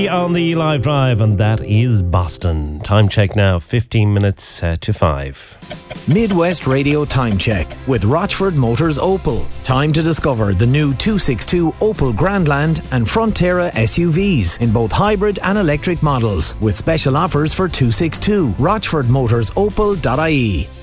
3 on the live drive, and that is Boston. Time check now, 15 minutes to 5. Midwest Radio Time Check with Rochford Motors Opel. Time to discover the new 262 Opel Grandland and Frontera SUVs in both hybrid and electric models with special offers for 262. RochfordMotorsOpel.ie.